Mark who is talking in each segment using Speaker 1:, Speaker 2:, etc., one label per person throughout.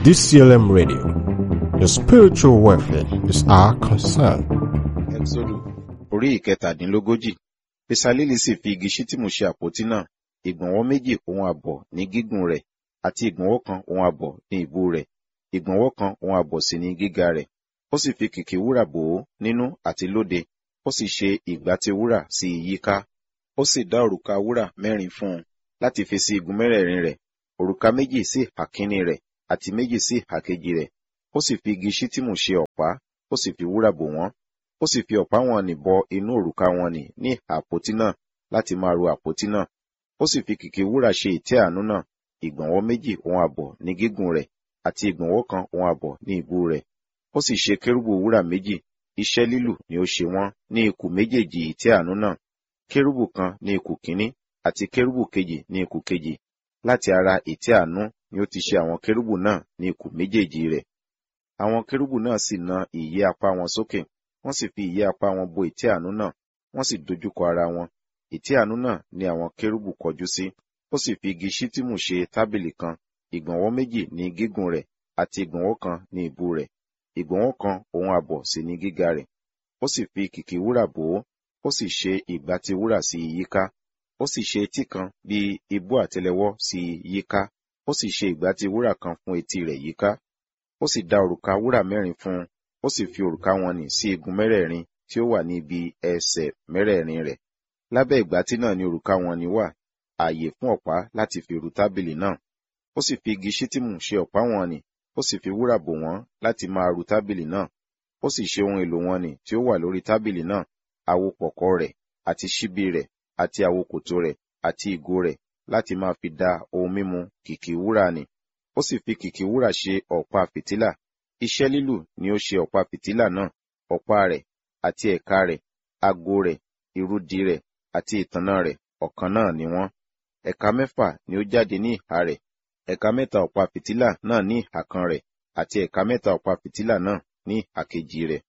Speaker 1: DCLM Radio. Your spiritual welfare is our concern.
Speaker 2: Ẹ́kísódù orí ìkẹtàdínlógójì. Besaleli sì fi igi ṣítìmù ṣe àpótí náà, ìgbọ̀nwọ́ 2 òun àbọ̀ ní gígùn rẹ̀, àti ìgbọ̀nwọ́ 1 òun àbọ̀ ní ìbú rẹ̀, ìgbọ̀nwọ́ 1 òun àbọ̀ sì ní gíga rẹ̀. Ó sì fi kìkì wúrà bò ó nínú àti lóde, ó sì ṣe ìgbàtí wúrà sí i yíká. Ó sì dá òrùka wúrà 4 fún un láti fi sí igun mẹ́rẹ̀ẹ̀rin rẹ̀, òrùka 2 sí ìhà kínní rẹ̀ àti 2 sí ìhà kejì rẹ̀. Ó sì fi igi ṣítìmù ṣe ọ̀pá, ó sì fi wúrà bò wọ́n. Ó sì fi ọ̀pá wọn nì bọ inú òrùka wọn nì ní ìhà àpótí náà láti máa ru àpótí náà. Ó sì fi kìkì wúrà ṣe ìtẹ́ àánú náà, ìgbọ̀nwọ́ 2 òun àbọ̀ ní gígùn rẹ̀, àti ìgbọ̀nwọ́ 1 òun àbọ̀ ní ìbú rẹ̀. Ó sì ṣe kérúbù wúrà 2, iṣẹ́ lílù ni ó ṣe wọ́n ní ikù méjèèjì ìtẹ́ àánú náà. Kérúbù kan ní ikù kínní, àti kérúbù kejì ní ikù kejì. Láti ara ìtẹ́ àánú ni ó ti ṣe àwọn kérúbù náà ní ikù méjèèjì rẹ̀. Àwọn kérúbù náà sì na ìyẹ́ apá wọn sókè, wọ́n sì fi ìyẹ́ apá wọn bo ìtẹ́ àánú náà, wọ́n sì dojúkọ ara wọn. Ìtẹ́ àánú náà ni àwọn kérúbù kọjú sí. Ó sì fi igi ṣítìmù ṣe tábìlì kan, ìgbọ̀nwọ́ 2 ní gígùn rẹ̀, àti ìgbọ̀nwọ́ 1 ní ìbú rẹ̀, ìgbọ̀nwọ́ 1 òun àbọ̀ sì ní gíga rẹ̀. Ó sì fi kìkì wúrà bò ó, ó sì ṣe ìgbàtí wúrà sí i yíká. Ó sì ṣe etí kan bí ìbú àtẹ́lẹwọ́ sí i yíká. Ó sì ṣe ìgbàtí wúrà kan fún etí rẹ̀ yíká. Ó sì dá òrùka wúrà 4 fún un, ó sì fi òrùka wọn nì sí igun mẹ́rẹ̀ẹ̀rin tí ó wà ní ibi ẹsẹ̀ mẹ́rẹ̀ẹ̀rin rẹ̀. Lábẹ́ ìgbàtí náà ni òrùka wọn nì wà, ààyè fún ọ̀pá láti fi ru tábìlì náà. Ó sì fi igi ṣítìmù ṣe ọ̀pá wọn nì, ó sì fi wúrà bò wọ́n láti máa ru tábìlì náà. Ó sì ṣe ohun èlò wọn nì tí ó wà lórí tábìlì náà, àwo pọ̀kọ́ rẹ̀, àti ṣíbí rẹ̀, àti àwo kòtò rẹ̀, àti ìgò rẹ̀, láti máa fi da ohun mímu kìkì wúrà nì. Ó sì fi kìkì wúrà ṣe ọ̀pá fìtílà. Iṣẹ́ lílù ni ó ṣe ọ̀pá fìtílà náà, ọ̀pá rẹ̀, àti ẹ̀ka rẹ̀, ago rẹ̀, ìrùdí rẹ̀, àti ìtànná rẹ̀, ọ̀kan náà ni wọ́n. Ẹ̀ka 6 ni ó jáde ní ìhà rẹ̀, ẹ̀ka 3 ọ̀pá fìtílà náà ní ìhà kan rẹ̀, àti ẹ̀ka 3 ọ̀pá fìtílà náà ní ìhà kejì rẹ̀.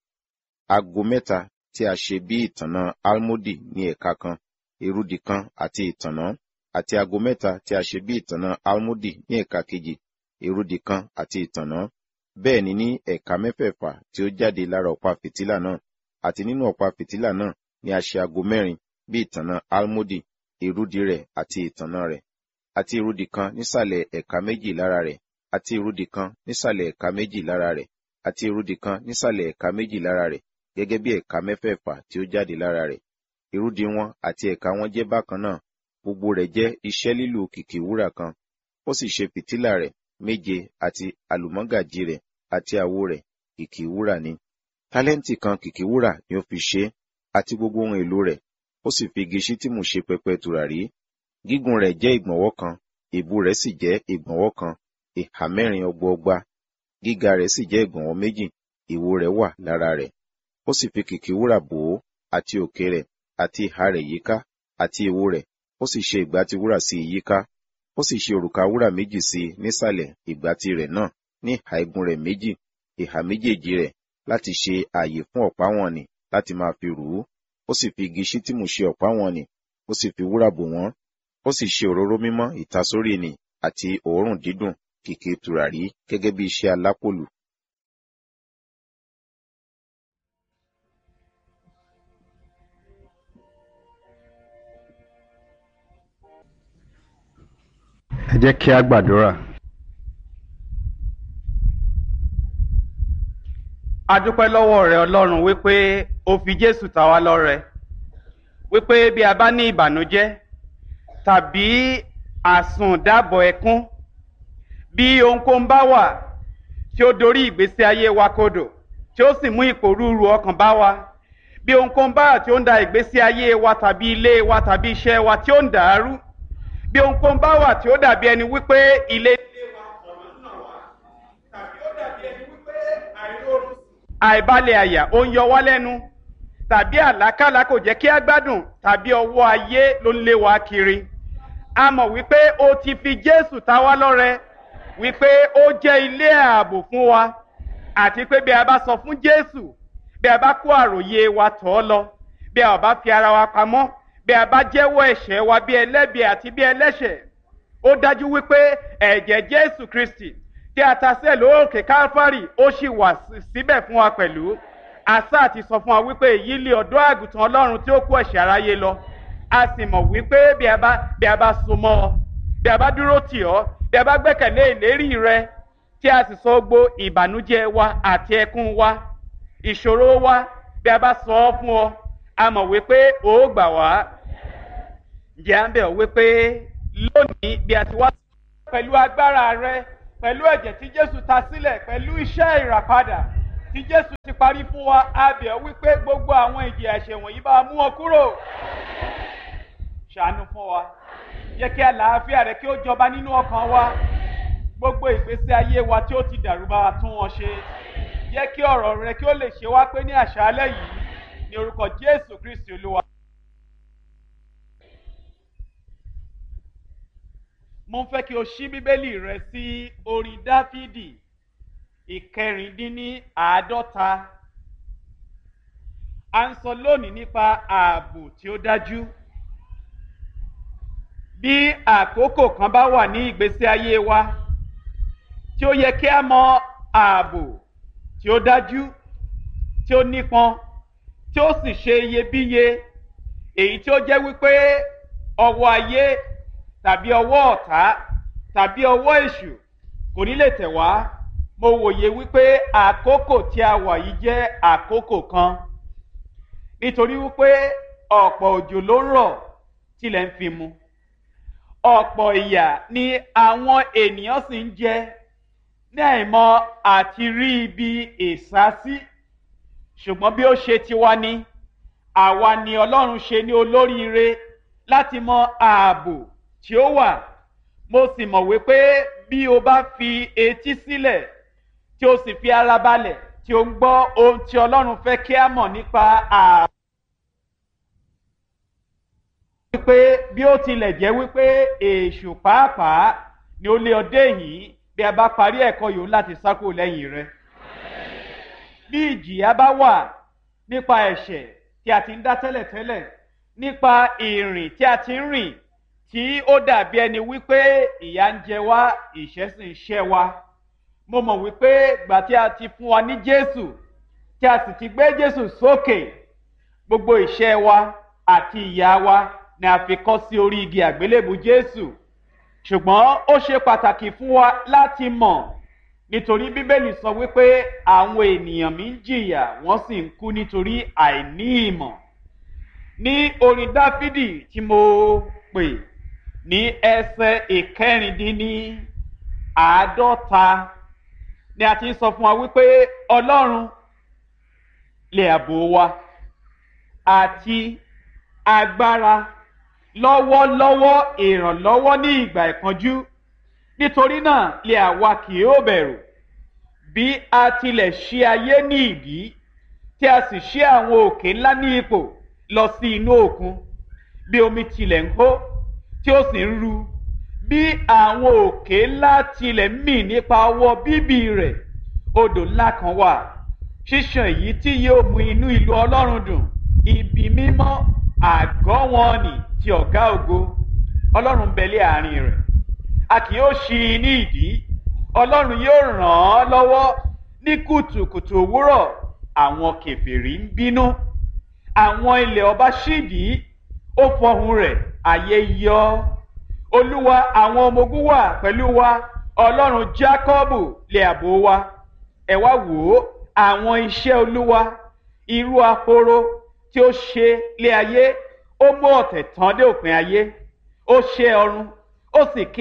Speaker 2: Ago 3 tí a ṣe bí ìtànná álmódì ní ẹ̀ka kan, ìrùdí kan àti ìtànná, àti ago 3 tí a ṣe bí ìtànná álmódì ní ẹ̀ka kejì, ìrùdí kan àti ìtànná. Bẹ́ẹ̀ ni ní ẹ̀ka 6 tí ó jáde lára ọ̀pá fìtílà náà, àti nínú ọ̀pá fìtílà náà ni a ṣe ago 4 bí ìtànná álmódì, ìrùdí rẹ̀ àti ìtànná rẹ̀, àti ìrùdí kan nísàlẹ̀ ẹ̀ka 2 lára rẹ̀, àti ìrùdí kan nísàlẹ̀ ẹ̀ka 2 lára rẹ̀, àti ìrùdí kan nísàlẹ̀ ẹ̀ka 2 lára rẹ̀, gẹ́gẹ́ bí ẹ̀ka 6 tí ó jáde lára rẹ̀. Ìrùdí wọn àti ẹ̀ka wọn jẹ́ bákan náà, gbogbo rẹ̀ jẹ́ iṣẹ́ lílù kìkì wúrà kan. Ó sì ṣe fìtílà rẹ̀ 7 àti àlùmọ́gàjí rẹ̀ àti àwo rẹ̀ kìkì wúrà ni. Tálẹ́ǹtì kan kìkì wúrà ni ó fi ṣe, àti gbogbo ohun èlò rẹ̀. Ó sì fi igi ṣítìmù ṣe pẹpẹ tùràrí. Gígùn rẹ̀ jẹ́ ìgbọ̀nwọ́ 1, ìbú rẹ̀ sì jẹ́ ìgbọ̀nwọ́ 1, ìhà 4 ọgbọọgba. Gíga rẹ̀ sì jẹ́ ìgbọ̀nwọ́ 2, ìwo rẹ̀ wà lára rẹ̀. Ó sì fi kìkì wúrà bò ó, àti òkè rẹ̀, àti ìhà rẹ̀ yíká, àti ìwo rẹ̀. Ó sì ṣe ìgbàtí wúrà sí i yíká. Ó sì ṣe òrùka wúrà 2 sí i nísàlẹ̀ ìgbàtí rẹ̀ náà ní ìhà igun rẹ̀ 2, ìhà méjèèjì rẹ̀, láti ṣe ààyè fún ọ̀pá wọn nì láti máa fi rù ú. Ó sì fi igi ṣítìmù ṣe ọ̀pá wọn nì, ó sì fi wúrà bò wọ́n. Ó sì ṣe òróró mímọ́ ìtasórí nì àti òórùn dídùn kìkì tùràrí gẹ́gẹ́ bí iṣẹ́ alápòlù.
Speaker 3: Ẹ jẹ́ kí a gbàdúrà.
Speaker 4: A dúpẹ́ lọ́wọ́ rẹ Ọlọ́run wípé o fi Jésù ta wá lọ́rẹ, wípé bí a bá ní ìbànújẹ́ tàbí àsùndábọ̀ ẹkún, bí ohunkóhun bá wà tí ó dorí ìgbésí ayé wa kodò tí ó sì mú ìpòrúurú ọkàn bá wa, bí ohunkóhun bá wà tí ó ń da ìgbésí ayé wa tàbí ilé wa tàbí iṣẹ́ wa tí ó ń dàrú, bí ohunkóhun bá wà tí ó dàbí ẹni wípé ilé wa ọ̀nà náà wá, tàbí ó dàbí ẹni wípé àìróorun àìbalẹ̀ àyà ó ń yọ wá lẹ́nu, tàbí àlákàlà kò jẹ́ kí á gbádùn, tàbí ọwọ́ ayé ló ń lé wa kiri. A mọ̀ wípé o ti fi Jésù ta wá lọ́rẹ, wípé ó jẹ́ ilé ààbò fún wa, àti pé bí a bá sọ fún Jésù, bí a bá kó àròyé wa tọ̀ ọ́ lọ, bí a bá fi ara wa pamọ́, bí a bá jẹ́wọ́ ẹ̀ṣẹ̀ wa bí ẹlẹ́bi àti bí ẹlẹ́ṣẹ̀, ó dájú wípé ẹ̀jẹ̀ Jésù Kristi tí a ta sílẹ̀ lóòkè Kálífárì ó sì wà síbẹ̀ fún wa pẹ̀lú. Àṣà àti sọ fún wa wípé èyí lé ọ̀dọ́ àgùntàn Ọlọ́run tí ó kó ẹ̀ṣẹ̀ aráyé lọ. A sì mọ̀ wípé bí a bá so mọ́ ọ, bí a bá dúró tì ọ́, bí a bá gbẹ́kẹ̀lé ìlérí rẹ, tí a sì sọ gbogbo ìbànújẹ́ wa àti ẹkún wa, ìṣòro wa, bí a bá sọ ọ́ fún ọ, a mọ̀ wípé ó gbà wá. Ǹjẹ́ à ń bẹ̀ ọ́ wípé lónìí bí a ti wá pẹ̀lú agbára rẹ, pẹ̀lú ẹ̀jẹ̀ tí Jésù ta sílẹ̀, pẹ̀lú iṣẹ́ ìràpadà tí Jésù ti parí fún wa, a bẹ̀ ọ́ wípé gbogbo àwọn ìjìyà ẹ̀ṣẹ̀ wọ̀nyí bá mú wọn kúrò. Ṣàánú fún wa, jẹ́ kí àlàáfíà rẹ kí ó jọba nínú ọkàn wa. Gbogbo ìgbésí ayé wa tí ó ti dàrú bá wa tún wọn ṣe. Jẹ́ kí ọ̀rọ̀ rẹ kí ó lè ṣe wá pé ní àṣálẹ́ yìí ní orúkọ Jésù Kristi Olúwa. Mo fẹ́ kí o ṣí Bíbélì rẹ sí orin Dáfídì ìkẹrìndínláàádọ́ta. A ń sọ lónìí nípa ààbò tí ó dájú. Bí àkókò kan bá wà ní ìgbésí ayé wa tí ó yẹ kí a mọ ààbò tí ó dájú, tí ó nípọn, tí ó sì ṣe iyebíye, èyí tí ó jẹ́ wípé ọwọ́ ayé tàbí ọwọ́ ọ̀tá tàbí ọwọ́ èṣù kò ní lè tẹ̀ wá. Mo wòye wípé àkókò tí a wà yìí jẹ́ àkókò kan, nítorí wípé ọ̀pọ̀ òjò ló ń rọ̀ tilẹ̀ ń fi mu. Ọ̀pọ̀ ìyà ni àwọn ènìyàn sì ń jẹ ní àìmọ̀ àti rí ibi ìsásí. Ṣùgbọ́n bí ó ṣe tiwa ni, àwa ni Ọlọ́run ṣe ní olóríire láti mọ ààbò tí ó wà. Mo sì mọ̀ wípé bí o bá fi etí sílẹ̀ tí o sì fi ara balẹ̀ tí o ń gbọ́ ohun tí Ọlọ́run fẹ́ kí a mọ̀ nípa ààbò. Wípé bí ó tilẹ̀ jẹ́ wípé èṣù pàápàá ni ó lé ọdẹ yìí, bí a bá parí ẹ̀kọ́ yòó láti sá kúrò lẹ́yìn rẹ̀. Bí ìjìyà bá wà nípa ẹ̀ṣẹ̀ tí a ti ń dá tẹ́lẹ̀tẹ́lẹ̀, nípa ìrìn tí a ti ń rìn tí ó dàbí ẹni wípé ìyà ń jẹ wá, ìṣẹ́ sì ń ṣẹ́ wa. Mo mọ̀ wípé ìgbà tí a ti fún wa ní Jésù, tí a sì ti gbé Jésù sókè, gbogbo ìṣẹ́ wa àti ìyà wa ni a fi kọ́ sí orí igi àgbélébù Jésù. Ṣùgbọ́n ó ṣe pàtàkì fún wa láti mọ̀, nítorí Bíbélì sọ wípé àwọn ènìyàn mi ń jìyà wọ́n sì ń kú nítorí àìní ìmọ̀. Ní orin Dáfídì tí mo pè ní ẹsẹ̀ ìkẹrìndínláàádọ́ta ni a ti ń sọ fún wa wípé Ọlọ́run lè ààbò wa àti agbára lọ́wọ́lọ́wọ́ ìrànlọ́wọ́ ní ìgbà ìpọ́njú. Nítorí náà lè àwa kì yóò bẹ̀rù, bí a tilẹ̀ ṣí ayé ní ìdí, tí a sì ṣí àwọn òkè ńlá ní ipò lọ sí inú òkun. Bí omi tilẹ̀ ń hó tí ó sì ń ru, bí àwọn òkè ńlá tilẹ̀ ń mì nípa ọwọ́ bíbì rẹ̀. Odò ńlá kan wà, ṣíṣàn èyí tí yóò mú inú ìlú Ọlọ́run dùn, ibi mímọ́ àgọ́ wọn nì ti ọ̀gá ògo. Ọlọ́run bẹ̀lẹ̀ àárín rẹ̀, a kì yóò ṣí i ní ìdí. Ọlọ́run yóò ràn án lọ́wọ́ ní kùtùkùtù òwúrọ̀. Àwọn kèfèrí ń bínú, àwọn ilẹ̀ ọba ṣídìí, ó fọhùn rẹ̀, ayé yọ. Olúwa àwọn ọmọ ogun wà pẹ̀lú wa, Ọlọ́run Jákọ́bù lè ààbò wa. Ẹ wá wò ó àwọn iṣẹ́ Olúwa, irú ahoro tí ó ṣe lé ayé. Ó mú ọ̀tẹ̀ tán dé òpin ayé, ó ṣe ọ̀run, ó sì ké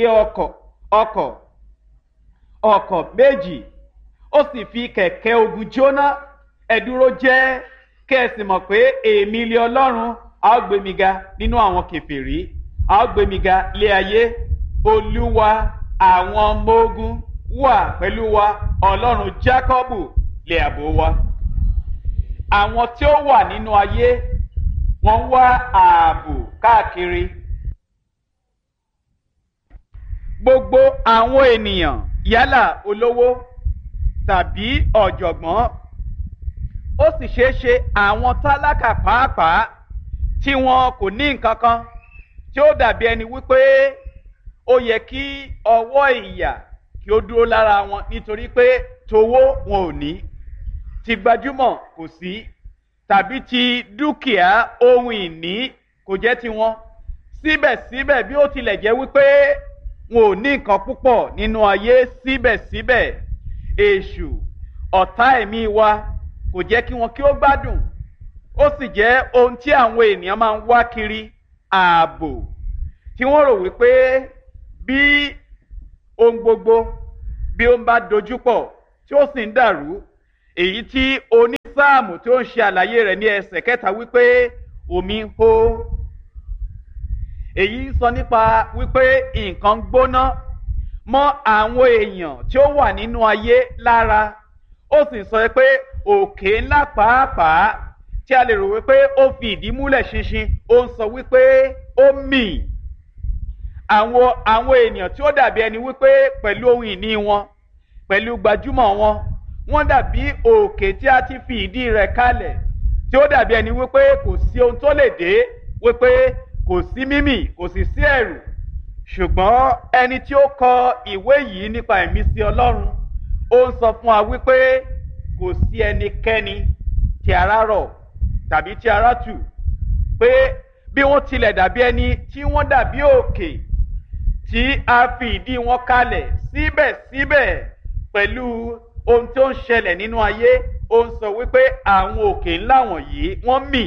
Speaker 4: ọkọ̀ méjì, ó sì fi kẹ̀kẹ́ ogun jóná. Ẹ dúró jẹ́ kí ẹ sì mọ̀ pé èmi lé Ọlọ́run, a ó gbé mi ga nínú àwọn kèfèrí, a ó gbé mi ga lé ayé. Olúwa àwọn ọmọ ogun wà pẹ̀lú wa, Ọlọ́run Jákọ́bù lè ààbò wa. Àwọn tí ó wà nínú ayé wọ́n wá ààbò káàkiri. Gbogbo àwọn ènìyàn, yálà olówó tàbí ọ̀jọ̀gbọ́n, ó sì ṣeé ṣe àwọn tálákà pàápàá tí wọn kò ní nǹkan kan, tí ó dàbí ẹni wípé ó yẹ kí ọwọ́ ìyà kí ó dúró lára wọn nítorí pé towó wọn ò ní, ti gbajúmọ̀ kò sí, tàbí ti dúkìá ohun ìní kò jẹ́ tiwọn. Síbẹ̀síbẹ̀ bí ó tilẹ̀ jẹ́ wípé wọn ò ní nǹkan púpọ̀ nínú ayé, síbẹ̀síbẹ̀ èṣù ọ̀tá ẹ̀mí wa kò jẹ́ kí wọn kí ó gbádùn. Ó sì jẹ́ ohun tí àwọn ènìyàn máa ń wá kiri, ààbò, tí wọ́n rò wípé bí ohun gbogbo bí ó ń bá dojúpọ̀ tí ó sì ń dàrú, èyí tí onísáàmù tí ó ń ṣe àlàyé rẹ̀ ní ẹsẹ̀ kẹta wípé omi ń hó. Èyí sọ nípa wípé nǹkan gbóná mọ́ àwọn èèyàn tí ó wà nínú ayé lára. Ó sì sọ pé òkè ńlá pàápàá tí a lè rò wípé ó fi ìdí múlẹ̀ ṣinṣin, ó ń sọ wípé ó mì. Àwọn ènìyàn tí ó dàbí ẹni wípé pẹ̀lú ohun ìní wọn, pẹ̀lú gbajúmọ̀ wọn, wọ́n dàbí òkè tí a ti fi ìdí rẹ̀ kalẹ̀, tí ó dàbí ẹni wípé kò sí ohun tó lè dé, wípé kò sí mímì, kò sì sí ẹ̀rù. Ṣùgbọ́n ẹni tí ó kọ ìwé yìí nípa ìmísí Ọlọ́run, ó ń sọ fún wa wípé kò sí ẹnikẹ́ni tí ara rọ̀ tàbí tí ara tù, pé bí wọ́n tilẹ̀ dàbí ẹni tí wọ́n dàbí òkè tí a fi ìdí wọn kalẹ̀, síbẹ̀síbẹ̀ pẹ̀lú ohun tí ó ń ṣẹlẹ̀ nínú ayé, ó ń sọ wípé àwọn òkè ńlá wọ̀nyí wọ́n mì.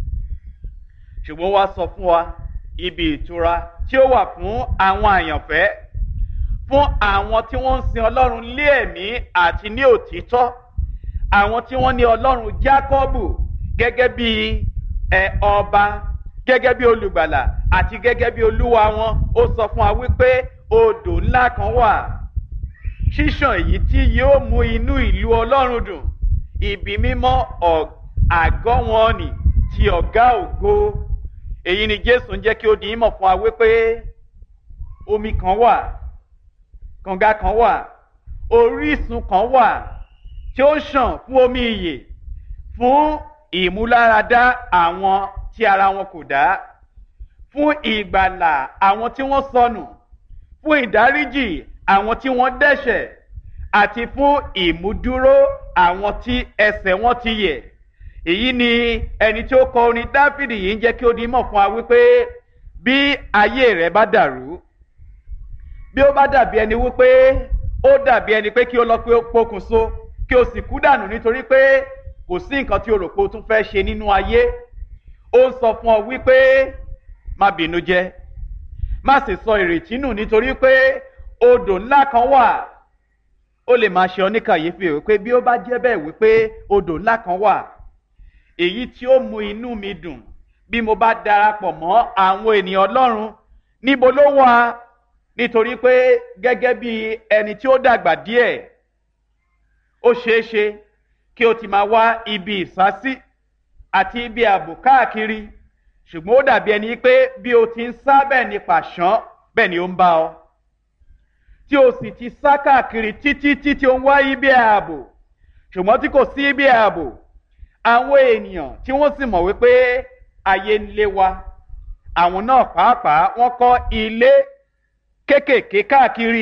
Speaker 4: Ṣùgbọ́n wá sọ fún wa ibi ìtura tí ó wà fún àwọn àyànfẹ́, fún àwọn tí wọ́n ń sin Ọlọ́run lé ẹ̀mí àti ní òtítọ́, àwọn tí wọ́n ní Ọlọ́run Jákọ́bù gẹ́gẹ́ bí ọba, gẹ́gẹ́ bí olùgbàlà àti gẹ́gẹ́ bí olúwa wọn. Ó sọ fún wa wípé odò ńlá kan wà, ṣíṣàn èyí tí yóò mú inú ìlú Ọlọ́run dùn, ibi mímọ́ àgọ́ wọn nì ti ọ̀gá ògo. Èyí ni Jésù ń jẹ́ kí ó di ìmọ̀ fún wa wípé omi kan wà, kànga kan wà, orísun kan wà tí ó ń ṣàn fún omi ìyè, fún ìmúláradá àwọn tí ara wọn kò dá, fún ìgbàlà àwọn tí wọ́n sọnù, fún ìdáríjì àwọn tí wọ́n dẹ́ṣẹ̀, àti fún ìmúdúró àwọn tí ẹsẹ̀ wọn ti yẹ̀. Èyí ni ẹni tí ó kọ orin Dáfídì yìí ń jẹ́ kí ó di mọ̀ fún wa wípé bí ayé rẹ̀ bá dàrú, bí ó bá dàbí ẹni wípé ó dàbí ẹni pé kí ó lọ pé ó pokùnso, kí ó sì kú dànù nítorí pé kò sí nǹkan tí o rò pé o tún fẹ́ ṣe nínú ayé, ó ń sọ fún ọ wípé má bínú jẹ́, má sì sọ ìrètí nù, nítorí pé odò ńlá kan wà. Ó lè máa ṣe ọ ní kàyéfì wípé bí ó bá jẹ́ bẹ́ẹ̀ wípé odò ńlá kan wà, èyí tí ó mú inú mi dùn bí mo bá darapọ̀ mọ́ àwọn ènìyàn Ọlọ́run, níbo ló wà? Nítorí pé gẹ́gẹ́ bí ẹni tí ó dàgbà díẹ̀, ó ṣeé ṣe kí o ti máa wá ibi ìsásí àti ibi ààbò káàkiri, ṣùgbọ́n ó dàbí ẹni pé bí o ti ń sá bẹ́ẹ̀ ni pàṣán, bẹ́ẹ̀ ni ó ń bá ọ, tí o sì ti sá káàkiri títí tí ó ń wá ibi ààbò, ṣùgbọ́n tí kò sí ibi ààbò. Àwọn ènìyàn tí wọ́n sì mọ̀ wípé ayé ń lé wa, àwọn náà pàápàá wọ́n kọ́ ilé kéékèèké káàkiri.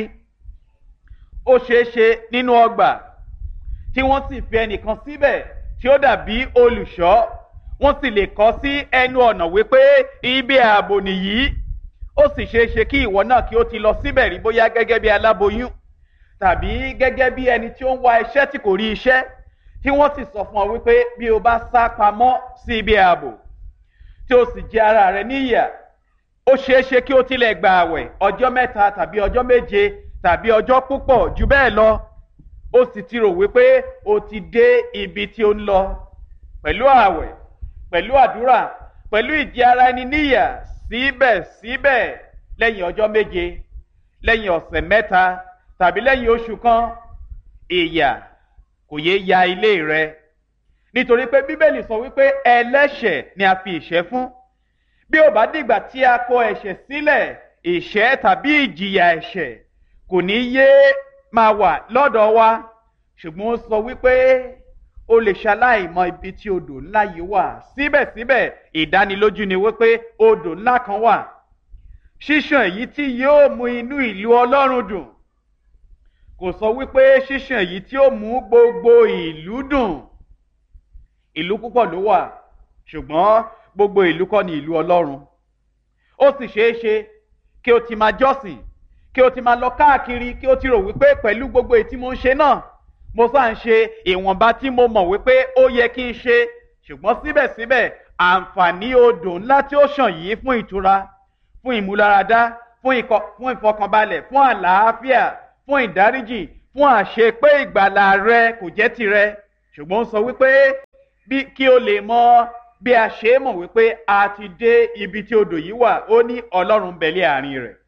Speaker 4: Ó ṣeé ṣe nínú ọgbà tí wọ́n sì fi ẹnìkan síbẹ̀ tí ó dàbí olùṣọ́, wọ́n sì lè kọ́ sí ẹnu ọ̀nà wípé ibi ààbò nìyí. Ó sì ṣeé ṣe kí ìwọ náà kí ó ti lọ síbẹ̀ rí, bóyá gẹ́gẹ́ bí aláboyún tàbí gẹ́gẹ́ bí ẹni tí ó ń wá iṣẹ́ tí kò rí iṣẹ́, tí wọ́n sì sọ fún ọ wípé bí o bá sá pamọ́ sí ibi ààbò tí o sì jẹ ara rẹ níyà, ó ṣeé ṣe kí o tilẹ̀ gba àwẹ̀ ọjọ́ 3 tàbí ọjọ́ 7 tàbí ọjọ́ púpọ̀ jù bẹ́ẹ̀ lọ. Ó sì ti rò wípé o ti dé ibi tí o ń lọ pẹ̀lú àwẹ̀, pẹ̀lú àdúrà, pẹ̀lú ìjẹ ara ẹni níyà. Síbẹ̀síbẹ̀ lẹ́yìn ọjọ́ 7, lẹ́yìn ọ̀sẹ̀ 3 tàbí lẹ́yìn oṣù kan, ìyà kò yé ya ilé rẹ, nítorí pé Bíbélì sọ wípé ẹlẹ́ṣẹ̀ ni a fi ìṣẹ́ fún. Bí ó bá dìgbà tí a kọ ẹ̀ṣẹ̀ sílẹ̀, ìṣẹ́ tàbí ìjìyà ẹ̀ṣẹ̀ kò ní yé máa wà lọ́dọ̀ wa. Ṣùgbọ́n ó sọ wípé o lè ṣaláì mọ ibi tí odò ńlá yìí wà. Síbẹ̀síbẹ̀ ìdánilójú ni wípé odò ńlá kan wà, ṣíṣàn èyí tí yóò mú inú ìlú Ọlọ́run dùn, kò sọ wípé ṣíṣàn èyí tí ó mú gbogbo ìlú dùn. Ìlú púpọ̀ ló wà, ṣùgbọ́n gbogbo ìlú kọ́ ni ìlú Ọlọ́run. Ó sì ṣeé ṣe kí o ti máa jọ́sìn, kí o ti máa lọ káàkiri, kí o ti rò wípé pẹ̀lú gbogbo èyí tí mo ń ṣe náà, mo sáà ń ṣe ìwọ̀nba tí mo mọ̀ wípé ó yẹ kí n ṣe. Ṣùgbọ́n síbẹ̀síbẹ̀ àǹfààní odò ńlá tí ó ṣàn yìí fún ìtura, fún ìmúláradá, fún ìfọkànbalẹ̀, fún àlàáfíà, fún ìdáríjì, fún àṣepé ìgbàlà rẹ kò jẹ́ tirẹ̀. Ṣùgbọ́n ó sọ wípé kí o lè mọ bí a ṣe mọ̀ wípé a ti dé ibi tí odò yìí wà, ó ní Ọlọ́run ń bẹ ní àárín rẹ̀.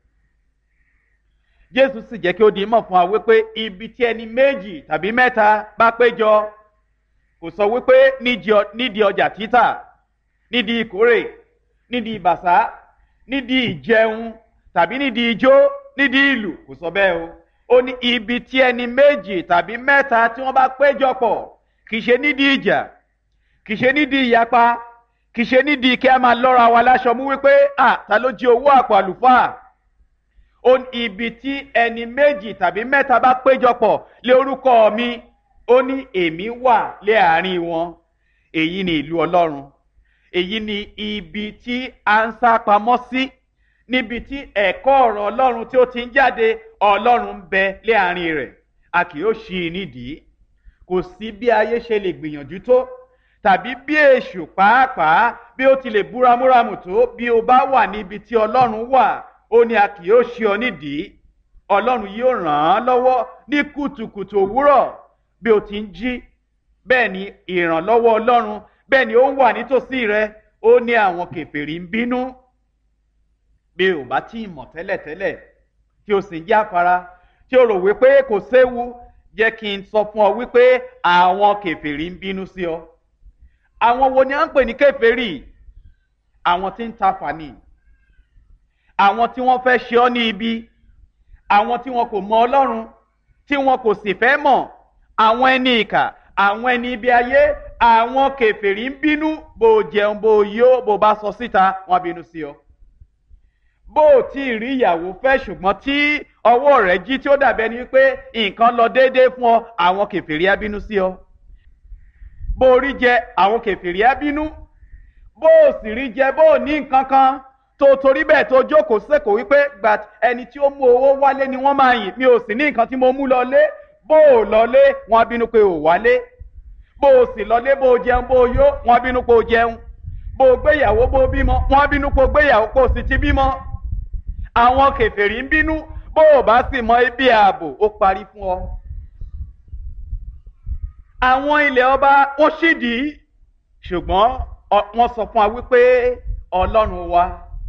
Speaker 4: Jésù sì jẹ́ kí ó di mọ̀ fún wa wípé ibi tí ẹni méjì tàbí mẹ́ta bá péjọ, kò sọ wípé nídìí ọjà títà, nídìí ìkórè, nídìí ìbàṣá, nídìí ìjẹun tàbí nídìí ijó, nídìí ìlù, kò sọ bẹ́ẹ̀ o. Ó ní ibi tí ẹni méjì tàbí mẹ́ta tí wọ́n bá péjọ pọ̀, kì í ṣe nídìí ìjà, kì í ṣe nídìí ìyapa, kì í ṣe nídìí kí a máa lọ́ra wa láṣọ mú wípé ta ló jí owó àpò àlùfáà. Ó ní ibi tí ẹni méjì tàbí mẹ́ta bá péjọpọ̀ lé orúkọ mi, ó ní èmi wà lé àárín wọn. Èyí ni ìlú Ọlọ́run. Èyí ni ibi tí a ń sá pamọ́ sí, níbi tí ẹ̀kọ́ ọ̀rọ̀ Ọlọ́run tí ó ti ń jáde, Ọlọ́run ń bẹ lé àárín rẹ̀. A kì yóò ṣí i nídìí. Kò sí bí ayé ṣe lè gbìyànjú tó, tàbí bí èṣù pàápàá bí ó ti lè búramúramù tó, bí o bá wà níbi tí Ọlọ́run wà, ó ní a kì yóò ṣí ọ nídìí. Ọlọ́run yóò ràn án lọ́wọ́ ní kùtùkùtù òwúrọ̀ bí o ti ń jí. Bẹ́ẹ̀ ni ìrànlọ́wọ́ Ọlọ́run, bẹ́ẹ̀ ni ó ń wà nítòsí rẹ. Ó ní àwọn kèfèrí ń bínú. Bí o bá tí ì mọ̀ tẹ́lẹ̀tẹ́lẹ̀, tí o sì ń jáfara, tí o rò wípé kò séwu, jẹ́ kí n sọ fún ọ wípé àwọn kèfèrí ń bínú sí ọ. Àwọn wo ni à ń pè ní kèfèrí? Àwọn tí ń tafà ni, àwọn tí wọ́n fẹ́ ṣe ọ́ ní ibi, àwọn tí wọn kò mọ Ọlọ́run, tí wọn kò sì fẹ́ mọ̀, àwọn ẹni ìkà, àwọn ẹni ibi ayé. Àwọn kèfèrí ń bínú. Bó jẹun, bó yó, bó bá sọ síta, wọ́n bínú sí ọ. Bó tí ì rí ìyàwó fẹ́, ṣùgbọ́n tí ọwọ́ rẹ̀ jí tí ó dàbẹ́ ni wípé nǹkan lọ déédéé fún ọ, àwọn kèfèrí á bínú sí ọ. Bó rí jẹ, àwọn kèfèrí á bínú. Bó sì rí jẹ, bó ní nǹkan kan tó torí bẹ́ẹ̀ tó jókòó sẹ́kọ̀ọ́ wípé ẹni tí ó mú owó wálé ni wọ́n máa yìn, mi ò sì ní nǹkan tí mo mú lọlé. Bó o lọlé, wọ́n á bínú pé o wálé. Bó o sì lọlé, bó o jẹun, bó o yó, wọ́n á bínú pé o jẹun. Bó o gbéyàwó, bó o bímọ, wọ́n á bínú pé o gbéyàwó, pé o sì ti bímọ. Àwọn kèfèrí ń bínú. Bó o bá sì mọ ibi ààbò, ó parí fún ọ. Àwọn ilẹ̀ ọba wọ́n ṣídìí, ṣùgbọ́n wọ́n sọ fún wa wípé Ọlọ́run wa,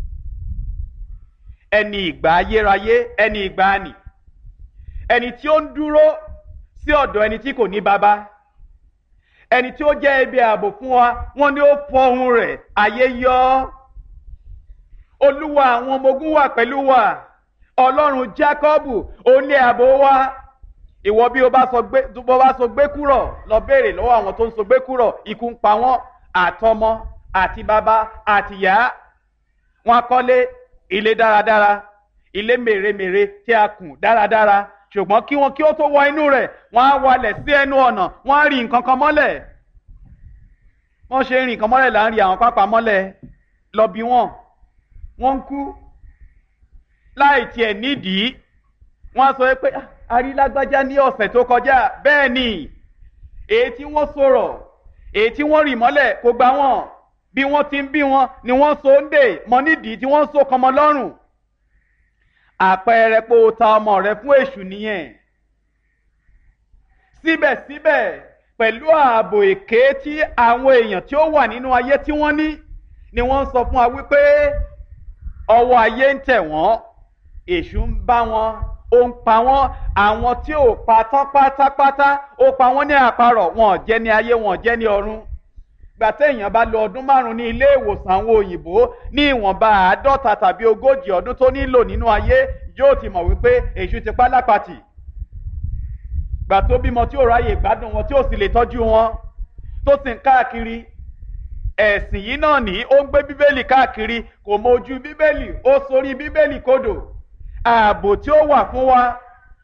Speaker 4: ẹni ìgbà ayérayé, ẹni ìgbàanì, ẹni tí ó ń dúró sí ọ̀dọ̀ ẹni tí kò ní baba, ẹni tí ó jẹ́ ibi ààbò fún wa, wọ́n ní ó fọhùn rẹ̀, ayé yọ́. Olúwa àwọn ọmọ ogun wà pẹ̀lú wa. Ọlọ́run Jákọ́bù, òun ní ààbò wa. Ìwọ bí o bá sọ gbé kúrò, lọ béèrè lọ́wọ́ àwọn tó ń sọ gbé kúrò, ikú ń pa wọ́n, àtọmọ àti bàbá àti ìyá. Wọ́n kọ́lé ilé dáradára, ilé mèremère tí a kùn dáradára, ṣùgbọ́n kí wọn kí ó tó wọ inú rẹ̀, wọ́n á walẹ̀ sí ẹnu ọ̀nà, wọ́n á rí nǹkan kan mọ́lẹ̀. Wọ́n ṣe ń rí nǹkan mọ́lẹ̀ là ń rí àwọn pápá mọ́lẹ̀. Lọ bí wọ́n ń kú láì tiẹ̀ nídìí. Wọ́n á sọ pé arílágbájá ní ọ̀sẹ̀ tó kọjá. Bẹ́ẹ̀ ni, èyí tí wọ́n sọ̀rọ̀, èyí tí wọ́n rì mọ́lẹ̀ kò gbà wọ́n. Bí wọ́n ti ń bí wọn ni wọ́n so ń dè mọ́ nídìí tí wọ́n so kọmọ lọ́rùn. Àpẹẹrẹ pé o ta ọmọ rẹ fún èṣù nìyẹn. Síbẹ̀síbẹ̀, pẹ̀lú ààbò èké tí àwọn èèyàn tí ó wà nínú ayé tí wọ́n ní, ni wọ́n sọ fún wa wípé ọwọ́ ayé ń tẹ̀ wọ́n, èṣù ń bá wọn, ó ń pa wọ́n. Àwọn tí ò pa tán pátápátá, ó pa wọ́n ní àparọ̀, wọn ò jẹ́ ní ayé, wọn ò jẹ́ ní ọ̀run. Gbà téèyàn bá lo ọdún 5 ní ilé ìwòsàn àwọn òyìnbó, ní ìwọ̀nba 50 tàbí 40 ọdún tó nílò nínú ayé, yóò ti mọ̀ wípé èṣù ti pa lápatì. Gbà tó bímọ tí ò ráyè gbádùn wọn, tí ò sì lè tọ́jú wọn, tó sì ń káàkiri. Ẹ̀sìn yìí náà ní ó ń gbé bíbélì káàkiri, kò mọ ojú bíbélì, ó sorí bíbélì kodò. Ààbò tí ó wà fún wa,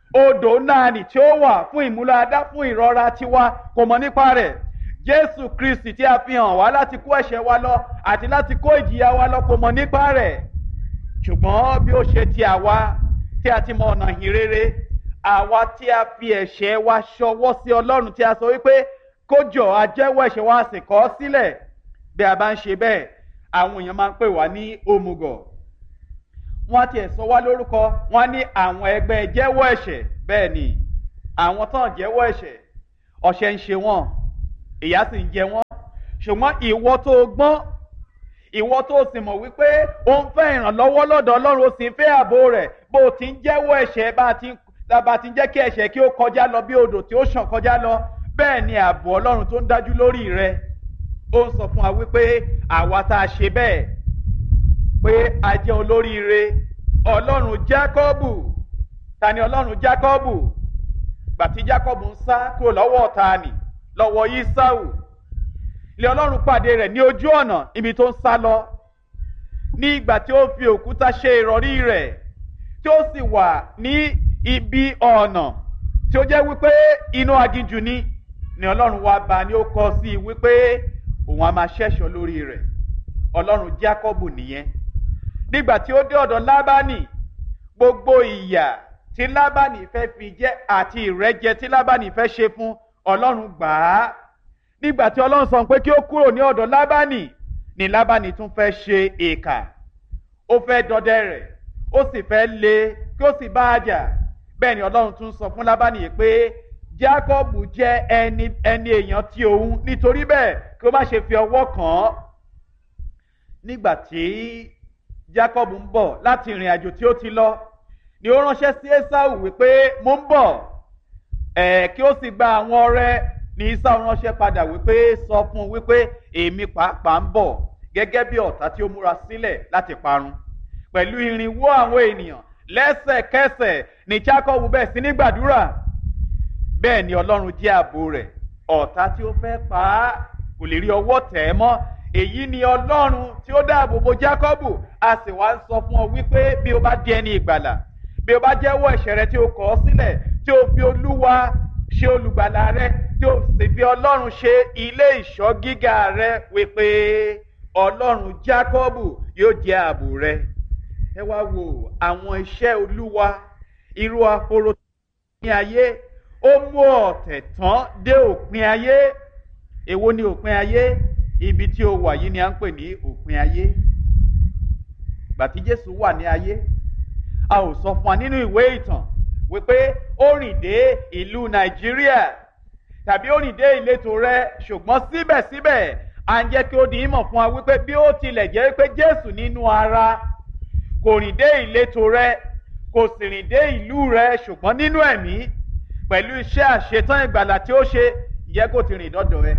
Speaker 4: odò náà nì tí ó wà fún ìmúláradá fún ìrora tiwa kò mọ̀ nípa rẹ̀. Jésù Kristi tí a fi hàn wá láti kó ẹ̀ṣẹ̀ wa lọ àti láti kó ìjìyà wa lọ kò mọ̀ nípa rẹ̀. Ṣùgbọ́n bí ó ṣe ti àwa tí a ti mọ ọ̀nà ìhìn rere, àwa tí a fi ẹ̀ṣẹ̀ wa ṣọwọ́ sí Ọlọ́run, tí a sọ wípé kó jọ̀ a jẹ́wọ́ ẹ̀ṣẹ̀ wa sì kọ̀ ọ́ sílẹ̀. Bí a bá ń ṣe bẹ́ẹ̀, àwọn èèyàn máa ń pè wá ní òmùgọ̀. Wọ́n ti ẹ̀ sọ wá lórúkọ, wọ́n ní àwọn ẹgbẹ́ jẹ́wọ́ ẹ̀ṣẹ̀. Bẹ́ẹ̀ ni, àwọn tán jẹ́wọ́ ẹ̀ṣẹ̀, ọ̀ṣẹ̀ ń ṣe wọ́n, ìyà sì ń jẹ wọ́n. Ṣùgbọ́n ìwọ tó gbọ́n, ìwọ tó sì mọ̀ wípé ó ń fẹ́ ìrànlọ́wọ́ lọ́dọ̀ Ọlọ́run, ó sì ń fẹ́ ààbò rẹ̀, bó o ti ń jẹ́wọ́ ẹ̀ṣẹ̀ bá ti ń jẹ́ kí ẹ̀ṣẹ̀ kí ó kọjá lọ bí odò tí ó ṣàn kọjá lọ, bẹ́ẹ̀ ni ààbò Ọlọ́run tó ń dájú lórí rẹ. Ó ń sọ fún wa wípé àwa tá a ṣe bẹ́ẹ̀ pé a jẹ́ olóríire. Ọlọ́run Jákọ́bù, ta ni Ọlọ́run Jákọ́bù? Gbàtí Jákọ́bù ń sá kúrò lọ́wọ́ ọ̀tá nì, lọ́wọ́ Ísáù, ilé Ọlọ́run pàdé rẹ̀ ní ojú ọ̀nà ibi tó ń sá lọ. Ní ìgbà tí ó fi òkúta ṣe ìrọ̀rí rẹ̀, tí ó sì wà ní ibi ọ̀nà tí ó jẹ́ wípé inú aginjù ni Ọlọ́run wá bá ní ó kọ sí i wípé òun á máa ṣẹ́ṣọ́ lórí rẹ̀. Ọlọ́run Jákọ́bù nìyẹn. Nígbà tí ó dé ọ̀dọ̀ Lábánì, gbogbo ìyà tí Lábánì fẹ́ fi jẹ àti ìrẹ́jẹ tí Lábánì fẹ́ ṣe fún, Ọlọ́run gbà á. Nígbà tí Ọlọ́run sọ pé kí ó kúrò ní ọ̀dọ̀ Lábánì, ni Lábánì tún fẹ́ ṣe ìkà. Ó fẹ́ dọdẹ rẹ̀, ó sì fẹ́ lé kí ó sì bá a jà. Bẹ́ẹ̀ ni Ọlọ́run tún sọ fún Lábánì yìí pé Jákọ́bù jẹ́ ẹni èèyàn ti òun, nítorí bẹ́ẹ̀ kí ó má ṣe fi ọwọ́ kàn án. Nígbà tí Jákọ́bù ń bọ̀ láti ìrìn àjò tí ó ti lọ, ni ó ránṣẹ́ sí Ésáù wípé mo ń bọ̀, kí ó sì gba àwọn ọrẹ. Ní Ésáù ránṣẹ́ padà wípé sọ fún un wípé èmi pàápàá ń bọ̀ gẹ́gẹ́ bí ọ̀tá tí ó múra sílẹ̀ láti parun pẹ̀lú irinwó àwọn ènìyàn. Lẹ́sẹ̀kẹsẹ̀ ni Jákọ́bù bẹ̀rẹ̀ sí ní gbàdúrà. Bẹ́ẹ̀ ni Ọlọ́run jẹ́ ààbò rẹ̀. Ọ̀tá tí ó fẹ́ pa á kò lè rí ọwọ́ tẹ̀ ẹ́ mọ́. Èyí ni Ọlọ́run tí ó dáàbò bo Jákọ́bù. A sì wá ń sọ fún ọ wípé bí o bá di ẹni ìgbàlà, bí o bá jẹ́wọ́ ẹ̀ṣẹ̀ rẹ tí o kọ̀ ọ́ sílẹ̀, tí o fi Olúwa ṣe olùgbàlà rẹ, tí o sì fi Ọlọ́run ṣe ilé ìṣọ́ gíga rẹ, wípé Ọlọ́run Jákọ́bù yóò jẹ́ ààbò rẹ. Ẹ wá wo àwọn iṣẹ́ Olúwa, irú ahoro ní ayé. Ó mú ọ̀tẹ̀ tán dé òpin ayé. Èwo ni òpin ayé? Ibi tí o wà yìí ni à ń pè ní òpin ayé. Ìgbà tí Jésù wà ní ayé, a ò sọ fún wa nínú ìwé ìtàn wípé ó rìn dé ìlú Nàìjíríà tàbí ó rìn dé ìletò rẹ, ṣùgbọ́n síbẹ̀síbẹ̀ à ń jẹ́ kí ó di ìmọ̀ fún wa wípé bí ó tilẹ̀ jẹ́ wípé Jésù nínú ara kò rìn dé ìletò rẹ, kò sì rìn dé ìlú rẹ, ṣùgbọ́n nínú ẹ̀mí pẹ̀lú iṣẹ́ àṣetán ìgbàlà tí ó ṣe, ìyẹn kò ti rìn dọ́dọ̀ ẹ.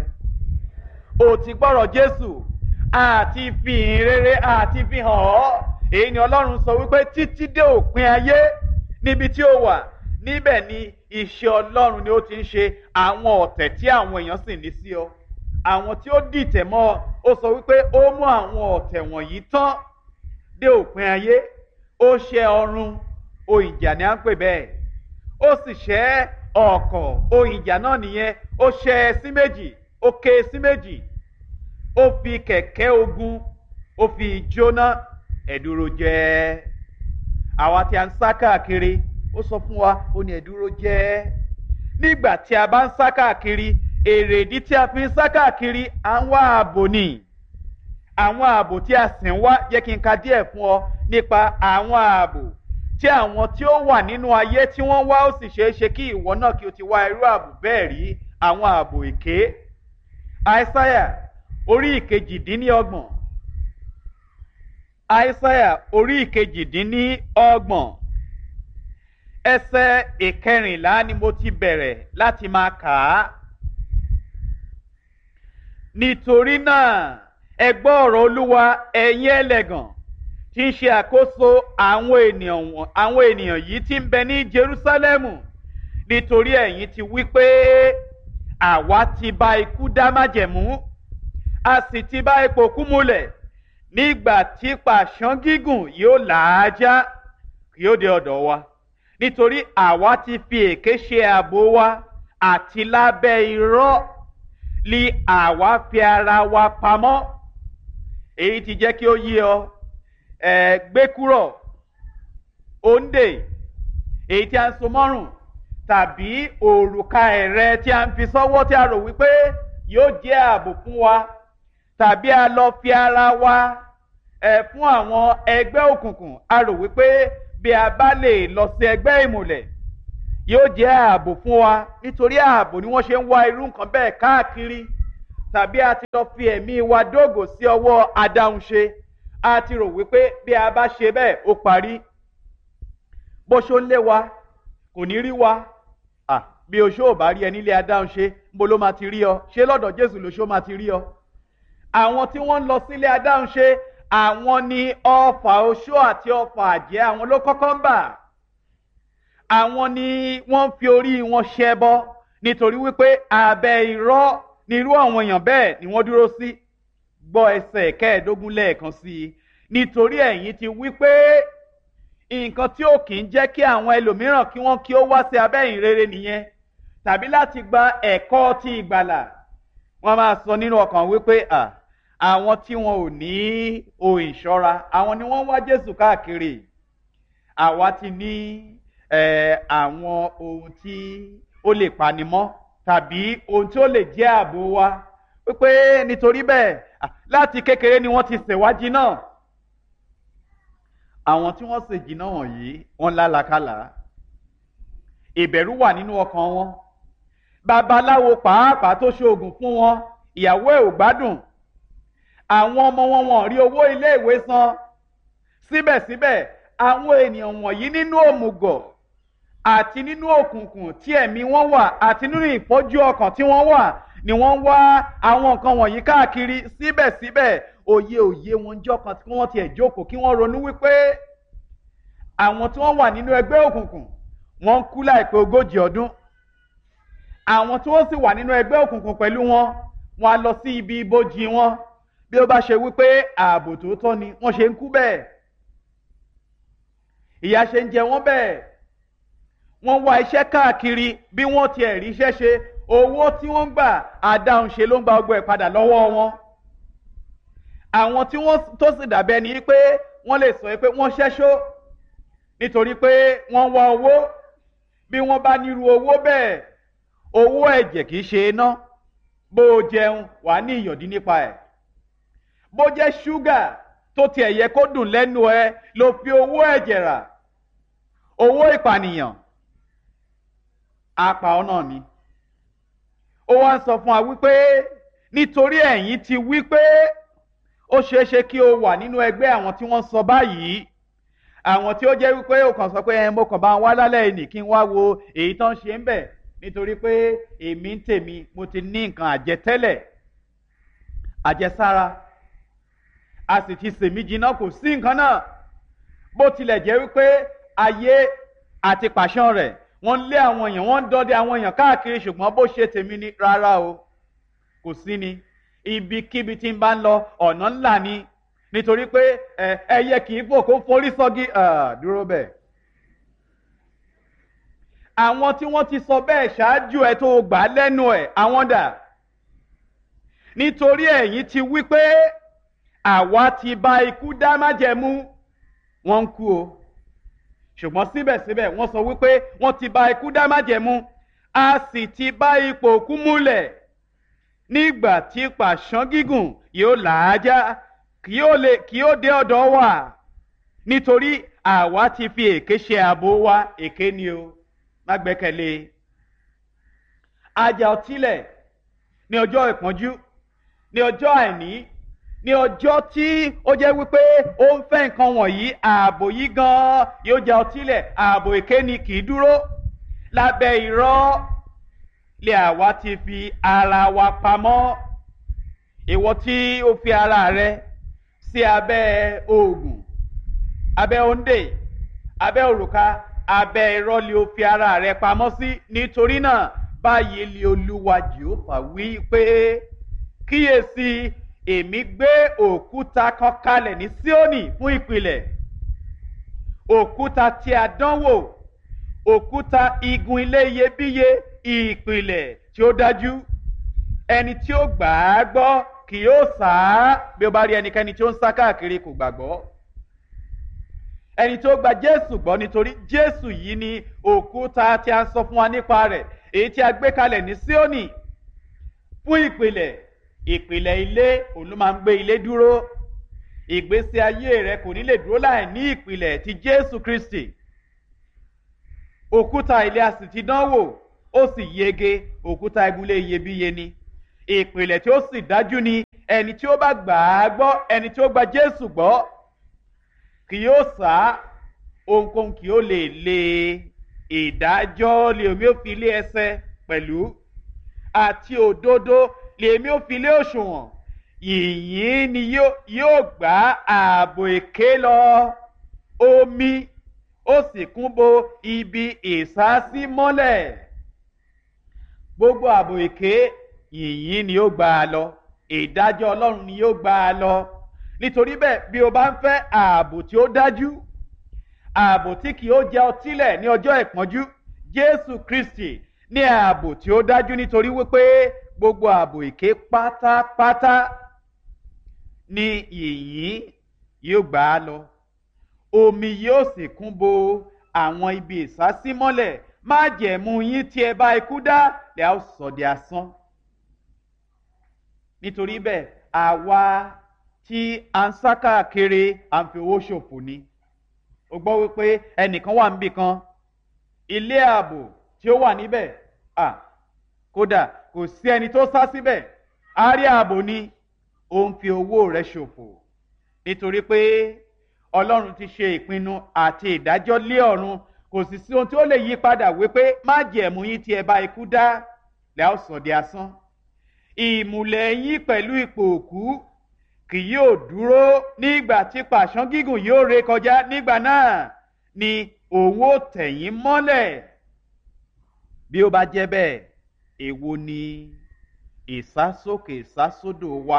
Speaker 4: O ti gbọ́rọ̀ Jésù àti fi ìhìn rere àti fi hàn ọ́. Èyí ni Ọlọ́run sọ wípé títí dé òpin ayé níbi tí ó wà, níbẹ̀ ni iṣẹ́ Ọlọ́run ni ó ti ń ṣe. Àwọn ọ̀tẹ̀ tí àwọn èèyàn sì ní sí ọ, àwọn tí ó dìtẹ̀ mọ́ ọ, ó sọ wípé ó mú àwọn ọ̀tẹ̀ wọ̀nyí tán dé òpin ayé. Ó ṣẹ́ ọrun, ohun ìjà ni à ń pè bẹ́ẹ̀. Ó sì ṣẹ́ ọ̀kọ̀, ohun ìjà náà nìyẹn. Ó ṣẹ́ sí méjì, ó ké sí méjì. Ó fi kẹ̀kẹ́ ogun, ó fi jóná. Ẹ̀dúró jẹ́. Àwa tí a ń sá káàkiri, ó sọ fún wa, ó ní ẹ̀dúró jẹ́. Nígbà tí a bá ń sá káàkiri, èrèdí tí a fi ń sá káàkiri, à ń wá ààbò ni. Àwọn ààbò tí a sì ń wá, jẹ́ kí n ka díẹ̀ fún ọ nípa àwọn ààbò tí àwọn tí ó wà nínú ayé tí wọ́n wá. Ó sì ṣeé ṣe kí ìwọ náà kí o ti wá irú ààbò bẹ́ẹ̀ rí. Àwọn ààbò èké. Àìsáyà orí ìkejìdínlọ́gbọ̀n. Àìsáyà orí ìkejìdínlọ́gbọ̀n ẹsẹ̀ ìkẹrìnlá ni mo ti bẹ̀rẹ̀ láti máa kà á. Nítorí náà ẹ gbọ́ ọ̀rọ̀ Olúwa, ẹ̀yin ẹlẹ́gàn tí ń ṣe àkóso àwọn ènìyàn yìí tí ń bẹ ní Jerúsálẹ́mù. Nítorí ẹ̀yin ti wí pé àwa ti bá ikú dá májẹ̀mú, a sì ti bá ipò kú múlẹ̀. Nígbà tí pàṣán gígùn yóò làájá, yóò dé ọ̀dọ̀ wa. nítorí àwa ti fi èké ṣe ààbò wa àti lábẹ́ irọ́ li àwa fi ara wa pamọ́. Èyí ti jẹ́ kí ó yé ọ gbẹ́kúrọ̀ òǹdè èyí tí a ń so mọ́rùn tàbí òrùka ẹ̀rẹ̀ tí a ń fi sọ́wọ́ tí a rò wípé yóò jẹ́ ààbò fún wa, tàbí a lọ fi ara wa fún àwọn ẹgbẹ́ òkùnkùn, a rò wípé bí a bá lè lọ sí ẹgbẹ́ ìmùlẹ̀ yóò jẹ́ ààbò fún wa. Nítorí ààbò ni wọ́n ṣe ń wá irú nǹkan bẹ́ẹ̀ káàkiri, tàbí a ti lọ fi ẹ̀mí wa dógò sí ọwọ́ adáhunṣe, a ti rò wípé bí a bá ṣe bẹ́ẹ̀ ó parí. Bó ṣó lé wa kò ní rí wa, bí oṣó ò bá rí ẹ nílé adáhunṣe níbo ló máa ti rí ọ? Ṣé lọ́dọ̀ Jésù lóṣó máa ti rí ọ? Àwọn tí wọ́n ń lọ sílé adáhunṣe, àwọn ni ọfà oṣó àti ọfà àjẹ́ àwọn ló kọ́kọ́ ń bà. Àwọn ni wọ́n fi orí wọn ṣẹbọ, nítorí wípé abẹ́ irọ́ ni irú àwọn èèyàn bẹ́ẹ̀ ni wọ́n dúró sí. Gbọ́ ẹsẹ̀ 15 lẹ́ẹ̀kan sí i. Nítorí ẹ̀yin ti wípé nǹkan tí ó kì í jẹ́ kí àwọn ẹlòmíràn kí ó wá sí abẹ́ ìrere nìyẹn, tàbí láti gba ẹ̀kọ́ ti ìgbàlà. Wọ́n máa sọ nínú ọkàn wípé àwọn tí wọn ò ní ohun ìṣọ́ra, àwọn ni wọ́n wá Jésù káàkiri. Àwa ti ní àwọn ohun tí ó lè panimọ́ tàbí ohun tí ó lè jẹ́ ààbò wa, wípé nítorí bẹ́ẹ̀ láti kékeré ni wọ́n ti ṣèwádìí náà. Àwọn tí wọ́n ṣe jìnnà wọ̀nyí wọ́n lálàkàlà, ìbẹ̀rù wà nínú ọkàn wọn. Babaláwo pàápàá tó ṣoògùn fún wọn, ìyàwó ẹ̀ ò gbádùn. Àwọn ọmọ wọn rí owó iléèwé san. Síbẹ̀síbẹ̀ àwọn ènìyàn wọ̀nyí nínú òmùgọ̀ àti nínú òkùnkùn tí ẹ̀mí wọn wà àti nínú ìfọ́jú ọkàn tí wọ́n wà ni wọ́n wá àwọn nǹkan wọ̀nyí káàkiri. Síbẹ̀síbẹ̀ òye wọn jọ́ kan tí wọ́n tiẹ̀ jókòó kí wọ́n ronú wípé àwọn tí wọ́n wà nínú ẹgbẹ́ òkùnkùn wọ́n ń kú láìpẹ́ 40 ọdún. Àwọn tí wọ́n sì wà nínú ẹgbẹ́ òkùnkùn pẹ̀lú wọn, wọ́n á lọ sí ibi ibojì wọn. Bí ó bá ṣe wípé ààbò tòótọ́ ni wọ́n ṣe ń kú bẹ́ẹ̀, ìyà ṣe ń jẹ wọ́n bẹ́ẹ̀. Wọ́n wá iṣẹ́ káàkiri, bí wọ́n tiẹ̀ rí iṣẹ́ ṣe, owó tí wọ́n gbà adáhunṣe ló ń gba ọgbọ́ ẹ̀ padà lọ́wọ́ wọn. Àwọn tí wọ́n tó sì dàbẹ́ ni pé wọ́n lè sọ pé wọ́n ṣẹ́ṣó nítorí pé wọ́n wá owó. Bí wọ́n bá nírú owó bẹ́ẹ̀, owó ẹ̀jẹ̀ kìí ṣe iná. Bó o jẹun wà ní ìyọ̀dí nípa ẹ̀. Bó jẹ́ ṣúgà tó tiẹ̀ yẹ kó dùn lẹ́nu ẹ ló fi owó ẹ̀jẹ̀ rà, owó ìpànìyàn, apá ọ̀nà ni. Ó wá ń sọ fún wa wípé nítorí ẹ̀yin ti wípé ó ṣeéṣe kí o wà nínú ẹgbẹ́ àwọn tí wọ́n sọ báyìí, àwọn tí ó jẹ́ wípé ó kàn sọ pé mo kàn bá wá lálẹ́ ìní kí n wá wo èyí tó ń ṣe ń bẹ̀, nítorí pé èmi ń tèmi mo ti ní nǹkan àjẹtẹ́lẹ̀, àjẹsára, a sì ti sèmí jiná, kò sí nǹkan náà. Bó tilẹ̀ jẹ́ wípé ayé àti pàṣán rẹ̀ wọ́n lé àwọn èèyàn, wọ́n ń dọdẹ àwọn èèyàn káàkiri, ṣùgbọ́n bó ṣe tèmi ni rárá o, kò sí ni. Ibikíbi tí ń bá ń lọ ọ̀nà ńlá ni, nítorí pé ẹyẹ kì í fò kó forí sọ́gi. Dúró bẹ́ẹ̀. Àwọn tí wọ́n ti sọ bẹ́ẹ̀ ṣáájú ẹ tó gbà lẹ́nu ẹ̀, àwọn dà? Nítorí ẹ̀yin ti wí pé àwa ti bá ikú dá májẹ̀mú. Wọ́n ń kú o, ṣùgbọ́n síbẹ̀síbẹ̀ wọ́n sọ wípé wọ́n ti bá ikú dá májẹ̀mú, a sì ti bá ipò òkú múlẹ̀. Nígbà tí pàṣán gígùn yóò làájá, kí ó dé ọ̀dọ̀ wa. Nítorí àwa ti fi èké ṣe ààbò wa. Èké ni o, má gbẹ́kẹ̀lé. Ajá ọtílẹ̀ ní ọjọ́ ìpọ́njú, ní ọjọ́ àìní, ní ọjọ́ tí ó jẹ́ wípé ó ń fẹ́ nǹkan wọ̀nyí, ààbò yìí gan-an yóò jẹ́ ọtílẹ̀. Ààbò èké ni kì í dúró. Lábẹ́ irọ́ lé àwa ti fi ara wa pamọ́. Ìwọ tí ó fi ara rẹ sí abẹ́ oògùn, abẹ́ òǹdè, abẹ́ òrùka, abẹ́ irọ́ lé ó fi ara rẹ pamọ́ sí. Nítorí náà báyìí lé Olúwa Jèhófà wí pé kíyèsí, èmi gbé òkúta kan kalẹ̀ ní Síónì fún ìpìlẹ̀, òkúta tí a dánwò, òkúta igun ilé iyebíye ìpìlẹ̀ tí ó dájú. Ẹni tí ó gbà á gbọ́ kì yóò sá. Bí o bá rí ẹnikẹ́ni tí ó ń sá káàkiri kò gbàgbọ́. Ẹni tí ó gba Jésù gbọ́, nítorí Jésù yìí ni òkúta tí a sọ fún wa nípa rẹ̀, èyí tí a gbé kalẹ̀ ní Síónì fún ìpìlẹ̀ ilé. Òun ló máa ń gbé ilé dúró. Ìgbésí ayé rẹ kò ní lè dúró láì ní ìpìlẹ̀ ti Jésù Kristi. Òkúta ilé a sì ti dánwò, ó sì yege. Òkúta ibùlé iyebíye ni. Ìpìlẹ̀ tí ó sì dájú ni. Ẹni tí ó bá gbà á gbọ́, ẹni tí ó gba Jésù gbọ́, kì yóò sá. Ohunkóhun kì yóò lè lé. Ìdájọ́ lèmi ó fi lé ẹsẹ̀ pẹ̀lú, àti òdodo lèmi ó fi lé òṣùwọ̀n. Yìnyín ni yóò gbá ààbò èké lọ. Omi ó sì kún bo ibi ìsásí mọ́lẹ̀. Gbogbo ààbò èké, yìnyín ni yóò gbá a lọ. Ìdájọ́ Ọlọ́run ni yóò gbá a lọ. Nítorí bẹ́ẹ̀, bí o bá ń fẹ́ ààbò tí ó dájú, ààbò tí kì yóò jẹ ọtí lẹ̀ ní ọjọ́ ìpọ́njú, Jésù Kristi ní ààbò tí ó dájú, nítorí wípé gbogbo ààbò èké pátápátá ni yìnyín yóò gbá a lọ. Omi yóò sì kún bo àwọn ibi ìsásímọ́lẹ̀. Májẹ̀mú yín tí ẹ bá ikú dá lè á sọ di asán. Nítorí bẹ́ẹ̀, àwa tí a ń sá káàkiri à ń fi owó ṣòfò ni. O gbọ́ wípé ẹnìkan wà níbì kan, ilé ààbò tí ó wà níbẹ̀, kódà kò sí ẹni tó sá síbẹ̀, á rí ààbò ni. Ó ń fi owó rẹ̀ ṣòfò. Nítorí pé Ọlọ́run ti ṣe ìpinnu àti ìdájọ́ lé ọ̀run. Kò sì sí ohun tí ó lè yí padà wípé májẹ̀mú yín tí ẹ bá ikú dá lè á sọ di asán. Ìmùlẹ̀ yín pẹ̀lú ipò òkú kì yóò dúró. Nígbà tí pàṣán gígùn yóò ré kọjá, nígbà náà ni òun ó tẹ̀ yín mọ́lẹ̀. Bí ó bá jẹ́ bẹ́ẹ̀, èwo ni ìsásókè ìsásódò wa?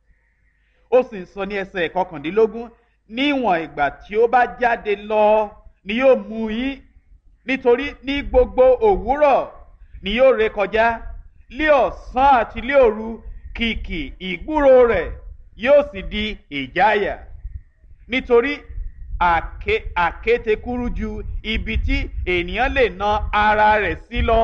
Speaker 4: Ó sì ń sọ ní ẹsẹ̀ 19, níwọ̀n ìgbà tí ó bá jáde lọ ni yóò mú yín, nítorí ní gbogbo òwúrọ̀ ni yóò ré kọjá. Lé ọ̀sán àti lé òru kìkì ìgbúrò rẹ̀ yóò sì di ìjáyà. Nítorí àkéte kúrú ju ibi tí ènìyàn lè na ara rẹ̀ sí lọ.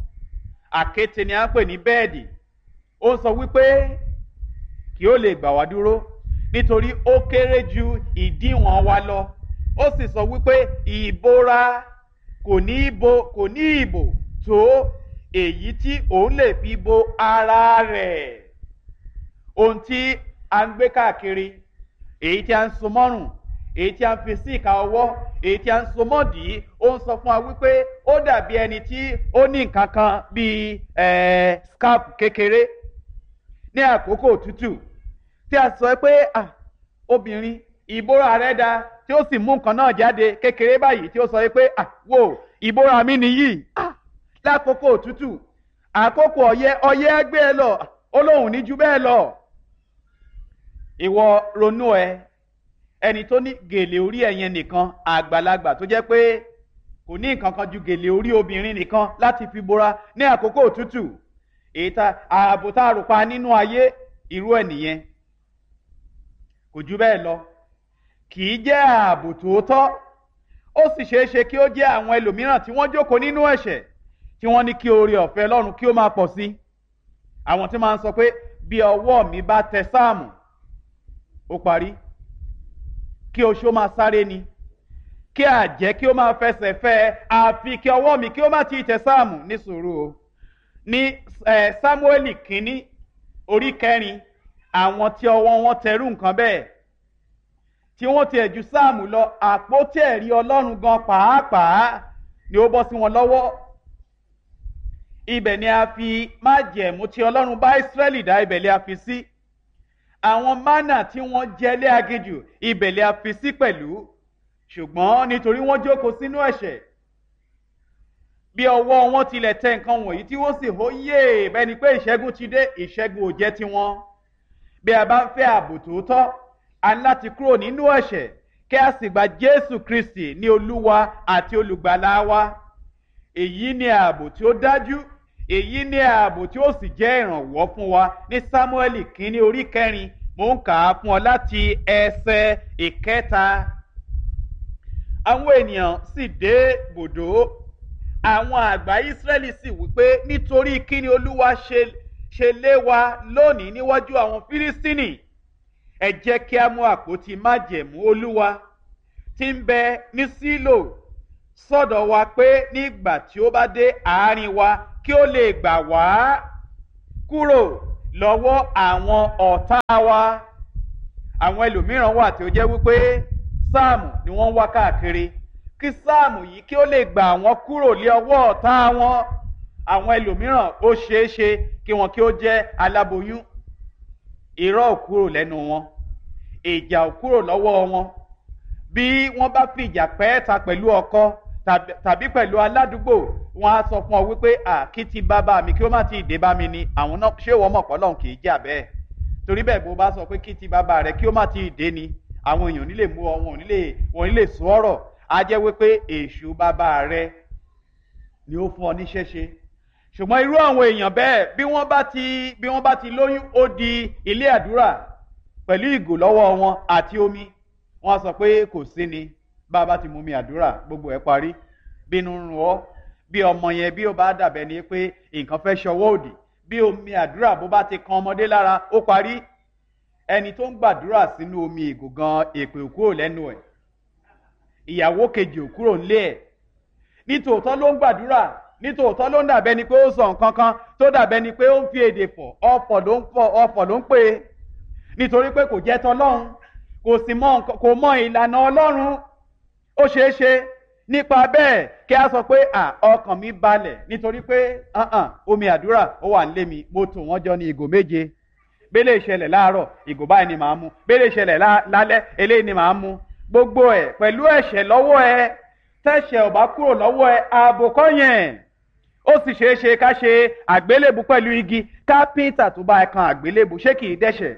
Speaker 4: Àkéte ni a ń pè ní bẹ́ẹ̀dì. Ó sọ wípé kí ó lè gbà wá dúró, nítorí ó kéré ju ìdíwọ̀n wa lọ. Ó sì sọ wípé ìbora kò ní ìbò tó èyí tí òun lè fi bo ara rẹ̀. Ohun tí a ń gbé káàkiri, èyí tí a ń so mọ́rùn, èyí tí a ń fi sí ìka ọwọ́, èyí tí a ń so mọ́dì, ó ń sọ fún wa wípé ó dàbí ẹni tí ó ní nǹkan kan bíi scarf kékeré ní àkókò òtútù, tí a sọ pé obìnrin ìbora rẹ̀ dá, tí ó sì mú nǹkan náà jáde kékeré báyìí, tí ó sọ pé wò ìbora mi nìyí. Lákòókò òtútù, àkókò ọyẹ́ á gbé ẹ lọ, ó lóun ní ju bẹ́ẹ̀ lọ. Ìwọ ronú ẹni tó ní gèlè orí ẹ̀yẹn nìkan, àgbàlagbà tó jẹ́ pé kò ní nǹkan kan ju gèlè orí obìnrin nìkan láti fi bora ní àkókò òtútù. Ààbò tá a rò pa nínú ayé, irú ẹ̀ nìyẹn, kò ju bẹ́ẹ̀ lọ. Kì í jẹ́ ààbò tòótọ́. Ó sì ṣeé ṣe kí ó jẹ́ àwọn ẹlòmíràn tí wọ́n jókòó nínú ẹ̀ṣẹ̀, tí wọ́n ní kí oore ọ̀fẹ́ Ọlọ́run kí ó máa pọ̀ sí. Àwọn tí máa ń sọ pé bí ọwọ́ mi bá tẹ sáàmù, ó parí. Kí oṣó máa sáré ni, kí àjẹ́ kí ó máa fẹsẹ̀ fẹ́, àfi kí ọwọ́ mi kí ó má ti tẹ sáàmù. Ní sùúrù o. Ní Sámúẹ́lì kínní orí 4, àwọn tí ọwọ́ wọn tẹrú nǹkan bẹ́ẹ̀, tí wọ́n ti ẹ̀jú sáàmù lọ, àpótí ẹ̀rí Ọlọ́run gan pàápàá ni ó bọ́ sí wọn lọ́wọ́. Ibẹ̀ ni a fi májẹ̀mú tí Ọlọ́run bá Ísírẹ́lì dá, ibẹ̀ ni a fi sí. Àwọn mánà tí wọ́n jẹ lé aginjù, ibẹ̀ ni a fi sí pẹ̀lú. Ṣùgbọ́n nítorí wọ́n jókòó sínú ẹ̀ṣẹ̀, bí ọwọ́ wọn tilẹ̀ tẹ nǹkan wọ̀nyí tí wọ́n sì hó yé bẹ́ni pé ìṣẹ́gun ti dé, ìṣẹ́gun ò jẹ́ tiwọn. Bí a bá ń fẹ́ ààbò tòótọ́, a ní láti kúrò nínú ẹ̀ṣẹ̀, kí a sì gba Jésù Kristi ní Olúwa àti Olùgbàlà wa. èyí ni ààbò tí ó dájú, èyí ni ààbò tí ó sì jẹ́ ìrànwọ́ fún wa. Ní Sámúẹ́lì kínní orí 4 mò ń kà á fún ọ láti ẹsẹ̀ 1. Àwọn ènìyàn sì dé bòdó, àwọn àgbà Ísírẹ́lì sì wípé, nítorí kí ni Olúwa ṣe lé wa lónìí níwájú àwọn Fílístínì? Ẹ jẹ́ kí a mú àpótí májẹ̀mú Olúwa tí ń bẹ ní Sílò sọ́dọ̀ wa, pé nígbà tí ó bá dé àárín wa kí ó lè gbà wá kúrò lọ́wọ́ àwọn ọ̀tá wa. Àwọn ẹlòmíràn wà tí ó jẹ́ wípé sáàmù ni wọ́n ń wá káàkiri, kí sáàmù yìí kí ó lè gbà wọ́n kúrò lé ọwọ́ ọ̀tá wọn. Àwọn ẹlòmíràn ó ṣeé ṣe kí wọn kí ó jẹ́ aláboyún, irọ́ ò kúrò lẹ́nu wọn, ìjà ò kúrò lọ́wọ́ wọn. Bí wọ́n bá fi ìjà pẹ́ẹ́ta pẹ̀lú ọkọ tàbí pẹ̀lú aládùúgbò, wọn á sọ fún ọ wípé kí ti bàbá mi kí ó má ti dé bá mi ni. Àwọn náà ṣé wọ́n mọ̀ pọ́lọ́hún kì í jà bẹ́ẹ̀? Torí bẹ́ẹ̀ bó bá sọ pé kí ti bàbá rẹ kí ó má ti dé ni, àwọn èèyàn nílè mú ọ, wọn ò nílè sọ ọ̀rọ̀. Á jẹ́ wípé èṣù bàbá rẹ ni ó fún ọ níṣẹ́ ṣe. Ṣùgbọ́n irú àwọn èèyàn bẹ́ẹ̀ bí wọ́n bá ti lóyún, ó di ilé àdúrà pẹ̀lú ìgò lọ́wọ́ wọn àti omi. Wọ́n sọ pé kò sí ni, bàbá ti mú mi àdúrà gbogbo ẹ̀ parí. Bínú ń rún ọ, bí ọmọ yẹn bí ó bá dàbẹ́ ni pé nǹkan fẹ́ ṣọwọ́ òdì, bí omi àdúrà bó bá ti kan ọmọdé lára ó parí. Ẹni tó ń gbàdúrà sínú omi ìgò gan, èpè ò kúrò lẹ́nu ẹ̀, ìyàwó kejì ò kúrò nílé ẹ̀. Nítòótọ́ ló ń gbàdúrà, nítòótọ́ ló ń dàbẹ́ ni pé ó sọ nǹkan kan tó dàbẹ́ ni pé ó ń fi èdè fọ̀, ọ̀fọ̀ ló ń pè é, nítorí pé kò jẹ́ tọlọ́run, kò mọ ìlànà Ọlọ́run. Ó ṣeé ṣe nípa bẹ́ẹ̀ kí a sọ pé ọkàn mi balẹ̀ nítorí pé omi àdúrà ó wà nílé mi, mo tò wọ́n jọ ní ìgò 7. Bẹ́lẹ̀ ìṣẹ̀lẹ̀ láàárọ̀ ìgò báyìí ni màá mu, bẹ́lẹ̀ ìṣẹ̀lẹ̀ lálẹ́ eléyìí ni màá mu. Gbogbo ẹ̀ pẹ̀lú ẹ̀ṣẹ̀ lọ́wọ́ ẹ. Tẹ́ṣẹ̀ ò bá kúrò lọ́wọ́ ẹ, ààbò kọ́ yẹn. Ó sì ṣeé ṣe ká ṣe àgbélébù pẹ̀lú igi. Kápẹ́ńtà tó bá ẹ kan àgbélébù ṣé kìí dẹ́ṣẹ̀?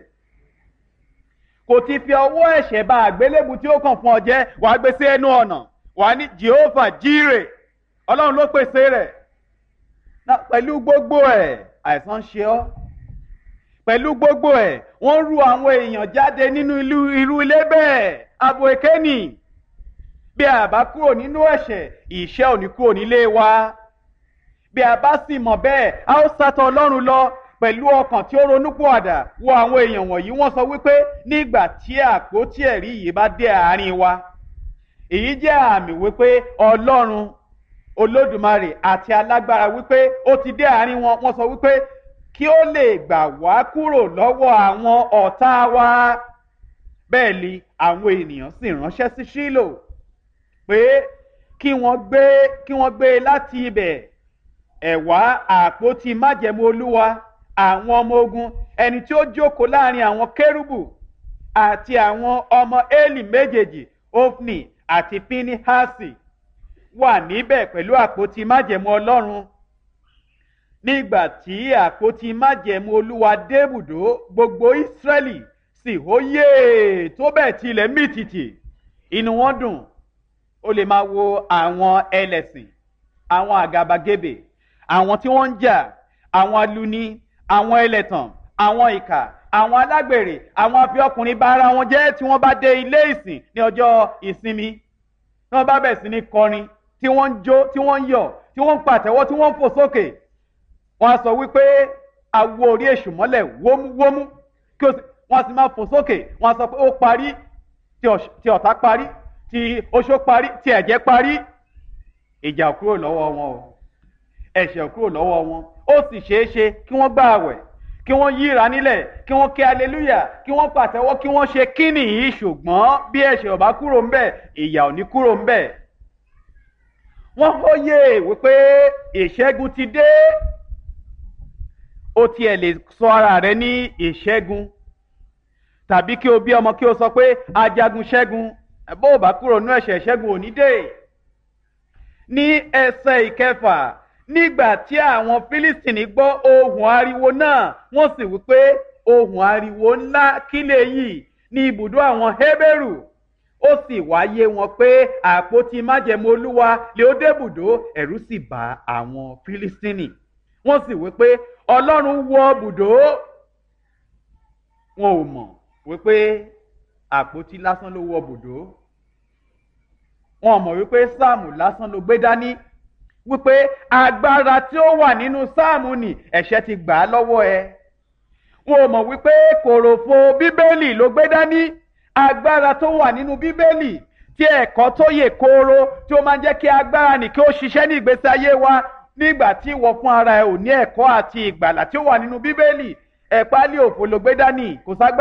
Speaker 4: Kò ti fi ọwọ́ ẹ̀ṣẹ̀ ba àgbélébù tí ó kàn fún ọ jẹ́, wàá gbé sí ẹnu ọ̀nà, wàá ní Jèhófà Jírè, Ọlọ́run ló pèsè rẹ̀. Pẹ̀lú gbogbo ẹ̀ àìsàn ṣe ọ́. Pẹ̀lú gbogbo ẹ̀ wọ́n rú àwọn èèyàn jáde nínú irú ilé bẹ́ẹ̀. Ààbò èké nì. Bí a bá kúrò nínú ẹ̀ṣẹ̀, ìṣẹ́ ò ní kúrò nílé wa. Bí a bá sì mọ̀ bẹ́ẹ̀, a ó sátọ̀ Ọlọ́run lọ pẹ̀lú ọkàn tí ó ronúpìwàdà. Wo àwọn èèyàn wọ̀nyí, wọ́n sọ wípé nígbà tí àpótí ẹ̀rí yìí bá dé àárín wa, èyí jẹ́ àmì wípé Ọlọ́run Olódùmarè àti alágbára wípé ó ti dé àárín wọn. Wọ́n sọ wípé kí ó lè gbà wá kúrò lọ́wọ́ àwọn ọ̀tá wa. Bẹ́ẹ̀ ni àwọn ènìyàn sì ránṣẹ́ sí Ṣílò pé kí wọ́n gbé láti ibẹ̀ ẹ̀wá àpótí májẹ̀mú Olúwa àwọn ọmọ ogun, ẹni tí ó jókòó láàrin àwọn kérúbù àti àwọn ọmọ Élì méjèèjì, Ófnì àti Pínihásì, wà níbẹ̀ pẹ̀lú àpótí májẹ̀mú Ọlọ́run. Nígbà tí àpótí májẹ̀mú Olúwa dé ibùdó, gbogbo Ísírẹ́lì sì hóyè tó bẹ́ẹ̀ tí ilẹ̀ mì tìtì, inú wọn dùn. Ó lè máa wo àwọn ẹlẹ́sìn, àwọn àgàbàgebè, àwọn tí wọ́n ń jà, àwọn aluni, àwọn ẹlẹ́tàn, àwọn ìkà, àwọn alágbèrè, àwọn afiọkùnrin bá ara wọn jẹ́ tí wọ́n bá dé ilé ìsìn ní ọjọ́ ìsinmi. Tí wọ́n bá bẹ̀rẹ̀ sí ní kọrin, tí wọ́n ń jó, tí wọ́n ń yọ̀, tí wọ́n ń pàtẹ́wọ́, tí wọ́n ń fò sókè. Wọ́n á sọ wípé awo orí èṣù mọ́lẹ̀ wómúwómú, wọ́n sì máa fò sókè. Wọ́n á sọ pé ó parí, tí ọ̀tá parí, tí oṣó parí, tí ẹ̀jẹ̀ parí. Ìjà ò kúrò lọ́wọ́ wọn o, ẹ̀ṣẹ̀ ò kúrò lọ́wọ́ wọn. Ó sì ṣeé ṣe kí wọ́n gbà àwẹ̀, kí wọ́n yíra nílẹ̀, kí wọ́n ké aleluya, kí wọ́n pàtẹ́wọ́, kí wọ́n ṣe kíni yìí, ṣùgbọ́n bí ẹ̀ṣẹ̀ ò bá kúrò ńbẹ̀, ìyà ò ní kúrò ńbẹ̀. Wọ́n hóyè wípé ìṣẹ́gun ti dé. Ó tiẹ̀ lè sọ ara rẹ̀ ní ìṣẹ́gun, tàbí kí o bí ọmọ kí o sọ pé ajagun ṣẹ́gun. Bó o bá kúrò nínú ẹ̀ṣẹ̀, ìṣẹ́gun ò ní dé. Ní ẹsẹ̀ 6, nígbà tí àwọn Fílístìnì gbọ́ ohùn ariwo náà, wọ́n sì wípé ohùn ariwo ńlá kí lèyí ní ibùdó àwọn Hébérù. ó sì wáyé wọn pé àpótí májẹ̀mú Olúwa lé ó débùdó, ẹ̀rù sì bá àwọn Fílístínì. Wọ́n sì wí pé Ọlọ́run wọ bùdó. Wọn ò mọ̀ wípé àpótí lásán ló wọ bùdó. Wọn ò mọ̀ wípé sáàmù lásán ló gbé dání, wípé agbára tí ó wà nínú sáàmù nì ẹ̀ṣẹ̀ ti gbà á lọ́wọ́ ẹ. Wọn ò mọ̀ wípé kòròfo Bíbélì ló gbé dání, agbára tó wà nínú Bíbélì, tí ẹ̀kọ́ tó yè kooro tí ó máa ń jẹ́ kí agbára nì kí ó ṣiṣẹ́ ní ìgbésí ayé wa. Nígbà tí ìwọ fún ara ẹ ò ní ẹ̀kọ́ àti ìgbàlà tí ó wà nínú Bíbélì, ẹ̀pálí òfò ló gbé dání, kò ságbára